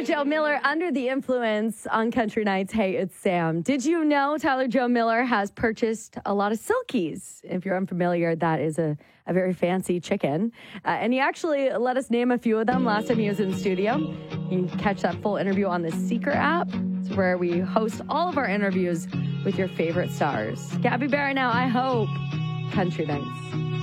Tyler Joe Miller, Under the Influence on Country Nights. Hey, it's Sam. Did you know Tyler Joe Miller has purchased a lot of Silkies? If you're unfamiliar, that is a very fancy chicken. And he actually let us name a few of them last time he was in the studio. You can catch that full interview on the Seeker app. It's where we host all of our interviews with your favorite stars. Gabby Barrett now, I hope. Country Nights.